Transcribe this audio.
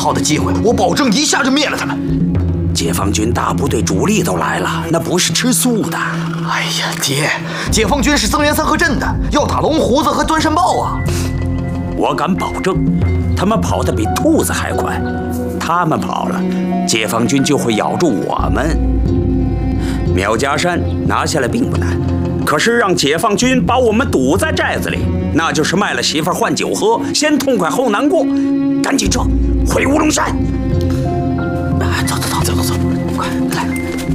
好的机会，我保证一下就灭了他们。 解放军大部队主力都来了，那不是吃素的。 哎呀，爹，解放军是增援三河镇的，要打龙胡子和端山豹啊！ 我敢保证，他们跑得比兔子还快。他们跑了，解放军就会咬住我们。苗家山拿下来并不难，可是让解放军把我们堵在寨子里，那就是卖了媳妇换酒喝，先痛快后难过。赶紧撤，回乌龙山。